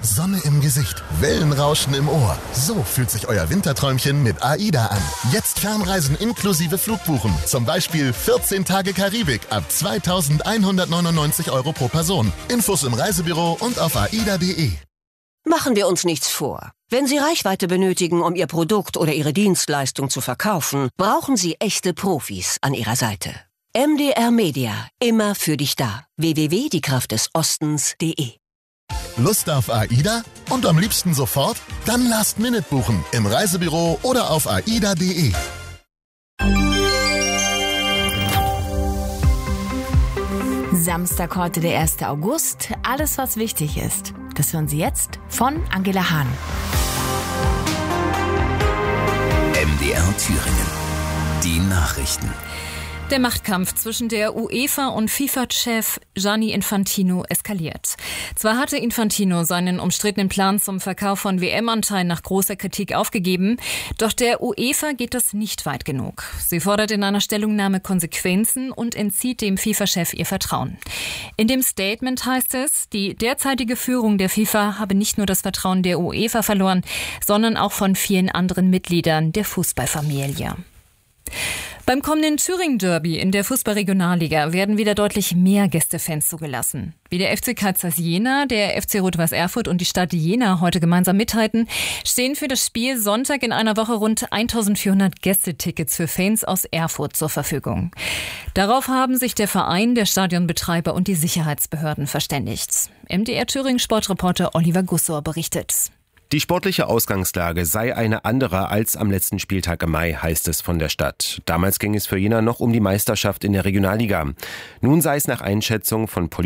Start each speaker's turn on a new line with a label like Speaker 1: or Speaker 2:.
Speaker 1: Sonne im Gesicht, Wellenrauschen im Ohr. So fühlt sich euer Winterträumchen mit AIDA an. Jetzt Fernreisen inklusive Flugbuchen. Zum Beispiel 14 Tage Karibik ab 2.199 € pro Person. Infos im Reisebüro und auf aida.de.
Speaker 2: Machen wir uns nichts vor. Wenn Sie Reichweite benötigen, um Ihr Produkt oder Ihre Dienstleistung zu verkaufen, brauchen Sie echte Profis an Ihrer Seite. MDR Media, immer für dich da. www.diekraftdesostens.de.
Speaker 1: Lust auf AIDA? Und am liebsten sofort? Dann Last Minute buchen im Reisebüro oder auf aida.de.
Speaker 3: Samstag, heute der 1. August. Alles, was wichtig ist. Das hören Sie jetzt von Angela Hahn.
Speaker 4: MDR Thüringen. Die Nachrichten.
Speaker 5: Der Machtkampf zwischen der UEFA und FIFA-Chef Gianni Infantino eskaliert. Zwar hatte Infantino seinen umstrittenen Plan zum Verkauf von WM-Anteilen nach großer Kritik aufgegeben, doch der UEFA geht das nicht weit genug. Sie fordert in einer Stellungnahme Konsequenzen und entzieht dem FIFA-Chef ihr Vertrauen. In dem Statement heißt es, die derzeitige Führung der FIFA habe nicht nur das Vertrauen der UEFA verloren, sondern auch von vielen anderen Mitgliedern der Fußballfamilie. Beim kommenden Thüringen-Derby in der Fußball-Regionalliga werden wieder deutlich mehr Gästefans zugelassen. Wie der FC Kaisers Jena, der FC Rot-Weiß Erfurt und die Stadt Jena heute gemeinsam mithalten, stehen für das Spiel Sonntag in einer Woche rund 1.400 Gästetickets für Fans aus Erfurt zur Verfügung. Darauf haben sich der Verein, der Stadionbetreiber und die Sicherheitsbehörden verständigt. MDR Thüringen-Sportreporter Oliver Gussor berichtet.
Speaker 6: Die sportliche Ausgangslage sei eine andere als am letzten Spieltag im Mai, heißt es von der Stadt. Damals ging es für Jena noch um die Meisterschaft in der Regionalliga. Nun sei es nach Einschätzung von